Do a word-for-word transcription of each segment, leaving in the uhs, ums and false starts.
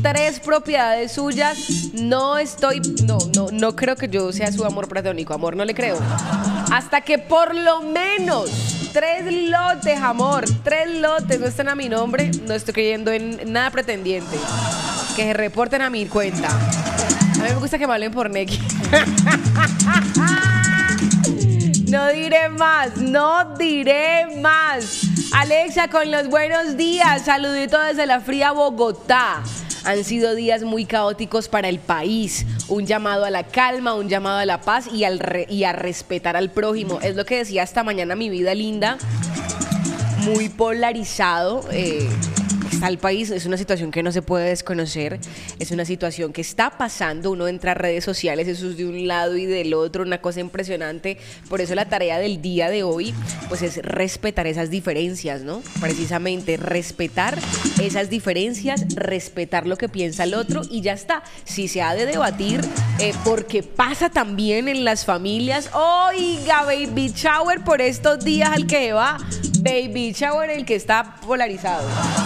tres propiedades suyas. No estoy, no, no, no creo que yo sea su amor platónico, amor, no le creo. Hasta que por lo menos tres lotes, amor, tres lotes no estén a mi nombre, no estoy creyendo en nada pretendiente. Que se reporten a mi cuenta. A mí me gusta que me hablen por Neki. No diré más, no diré más. Alexa con los buenos días. Saludito desde la fría Bogotá. Han sido días muy caóticos para el país. Un llamado a la calma, un llamado a la paz y, al re- y a respetar al prójimo. Es lo que decía esta mañana mi vida linda. Muy polarizado. Eh, está el país, es una situación que no se puede desconocer. Es una situación que está pasando. Uno entra a redes sociales, eso es de un lado y del otro, una cosa impresionante. Por eso la tarea del día de hoy pues es respetar esas diferencias, ¿no? Precisamente respetar esas diferencias, respetar lo que piensa el otro y ya está. Si se ha de debatir, eh, porque pasa también en las familias. Oiga, baby shower por estos días al que va. Baby shower el que está polarizado.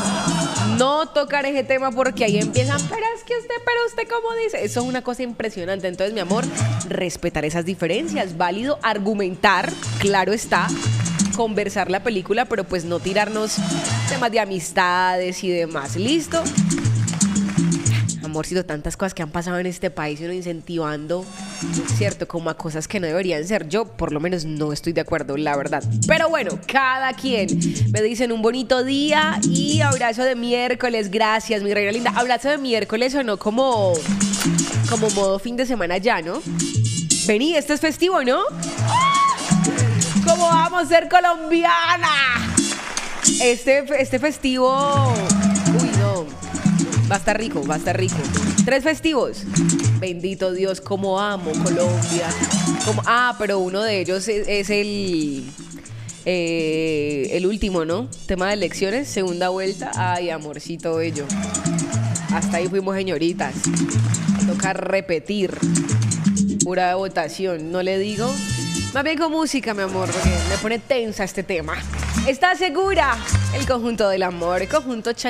No tocar ese tema porque ahí empiezan, pero es que usted, pero usted cómo dice. Eso es una cosa impresionante. Entonces, mi amor, respetar esas diferencias. Válido argumentar, claro está, conversar la película, pero pues no tirarnos temas de amistades y demás. ¿Listo? Amorcito, tantas cosas que han pasado en este país y uno incentivando, cierto, como a cosas que no deberían ser. Yo por lo menos no estoy de acuerdo, la verdad. Pero bueno, cada quien. Me dicen un bonito día y abrazo de miércoles. Gracias, mi reina linda. Abrazo de miércoles o no como, como modo fin de semana ya, ¿no? Vení, esto es festivo, ¿no? ¿Cómo vamos a ser colombiana? Este, este festivo... Uy, no. Va a estar rico, va a estar rico. Tres festivos. Bendito Dios, cómo amo Colombia. Como, ah, pero uno de ellos es, es el eh, el último, ¿no? Tema de elecciones, segunda vuelta. Ay, amorcito bello. Hasta ahí fuimos, señoritas. Toca repetir. Pura votación, ¿no le digo? Más bien con música, mi amor, porque me pone tensa este tema. ¿Estás segura? El conjunto del amor, el conjunto Chanel.